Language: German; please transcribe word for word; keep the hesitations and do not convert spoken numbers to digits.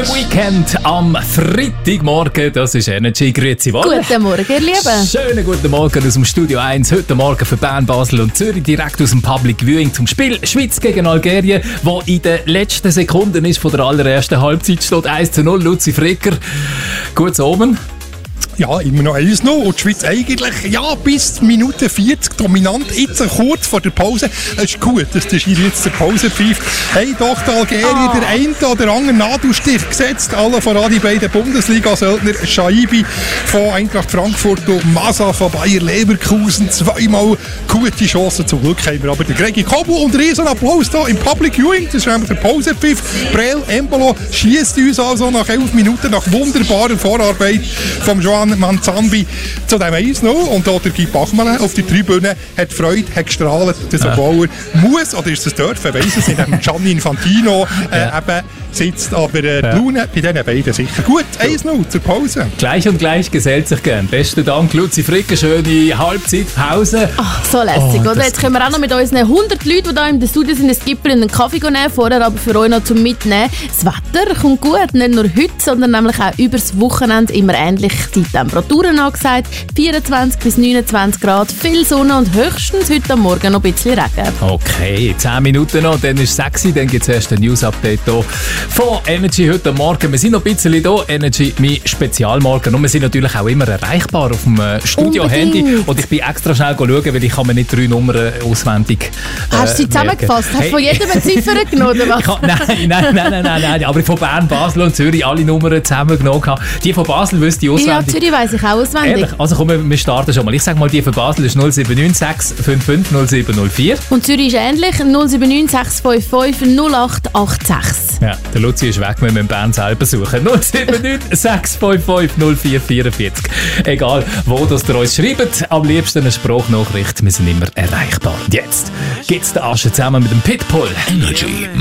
The Weekend am Freitagmorgen, das ist Energy. Grüezi wohl. Guten Morgen, ihr Lieben. Schönen guten Morgen aus dem Studio eins. Heute Morgen für Bern, Basel und Zürich direkt aus dem Public Viewing zum Spiel Schweiz gegen Algerien, wo in den letzten Sekunden ist von der allerersten Halbzeit steht eins zu null. Luzi Fricker, gutes Omen. Ja, immer noch eins noch. Und die Schweiz eigentlich, ja, bis Minute vierzig dominant. Jetzt kurz vor der Pause. Es ist gut, dass der Schiri jetzt der Pause pfeift. Hey, doch, die Algerien, oh. der eine oder andere Nadelstich gesetzt. Alle voran die beiden Bundesliga-Söldner. Shaibi von Eintracht Frankfurt und Massa von Bayer Leverkusen. Zweimal gute Chancen. Zum Glück haben wir aber den Gregi Kobel und riesen Applaus hier im Public Viewing. Das ist einfach der Pausepfiff. Brel Embolo schiesst uns also nach elf Minuten nach wunderbarer Vorarbeit vom Joan Manzambi zu dem eins null. Und auch der Guy Bachmann auf der Tribüne hat Freude, hat gestrahlt, dass obwohl er muss, oder ist es dürfen, weiss es nicht, Gianni Infantino äh, ja. eben sitzt, aber äh, ja. die Laune bei diesen beiden sicher gut. eins null zur Pause. Gleich und gleich gesellt sich gern. Besten Dank, Luzi Fricker, schöne Halbzeitpause. Ach, so lässig, oh, oder? Jetzt können wir auch noch mit unseren hundert Leuten, die hier im Studio sind, ein Gipfel und einen Kaffee nehmen, vorher aber für euch noch zum Mitnehmen. Das Wetter kommt gut, nicht nur heute, sondern nämlich auch übers Wochenende immer ähnlich. Die Temperaturen angesagt, vierundzwanzig bis neunundzwanzig Grad, viel Sonne und höchstens heute am Morgen noch ein bisschen Regen. Okay, zehn Minuten noch, dann ist es sechs, dann gibt es erst ein News-Update hier von Energy heute Morgen. Wir sind noch ein bisschen hier, Energy, mein Spezialmorgen. Und wir sind natürlich auch immer erreichbar auf dem äh, Studio-Handy. Und ich bin extra schnell schauen, weil ich kann mir nicht drei Nummern auswendig äh, Hast du sie zusammengefasst? Hast du hey. von jedem eine Ziffer genommen, oder was? Kann, nein, nein, nein, nein, nein, nein, aber ich von Bern, Basel und Zürich alle Nummern zusammengenommen. Die von Basel wüsste ich auswendig. Ja, Zürich weiss ich auch auswendig. Ehrlich? Also komm, wir, wir starten schon mal. Ich sage mal, die von Basel ist null sieben neun sechs fünf fünf null sieben null vier. Und Zürich ist ähnlich, null sieben neun sechs fünf fünf null acht acht sechs. Ja, der Luzi ist weg, wir müssen Bern selber suchen. null sieben neun sechs fünf fünf null vier vier vier. Egal, wo das ihr uns schreibt, am liebsten eine Sprachnachricht. Wir sind immer erreichbar. Und jetzt gibt's den Asche zusammen mit dem Pitbull. Energy